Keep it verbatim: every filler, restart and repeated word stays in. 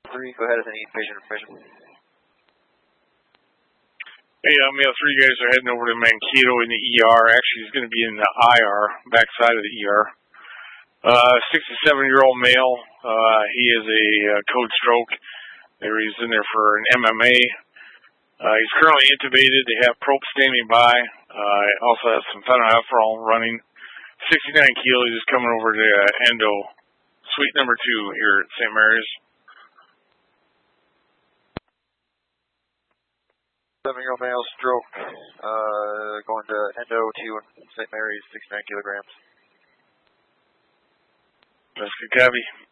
three, go ahead with any patient information. Hey, uh, Male three guys are heading over to Mankato in the E R. Actually, he's going to be in the I R, backside of the E R. Uh, sixty-seven-year-old male. Uh, he is a uh, code stroke. He's in there for an M M A. Uh, he's currently intubated. They have probe standing by. Uh, also has some phenylephrine running. sixty-nine kilo. He's just coming over to uh, endo, suite number two here at Saint Mary's. Seven-year-old male stroke, uh, going to endo two in Saint Mary's, sixty-nine kilograms. That's good, Cabby.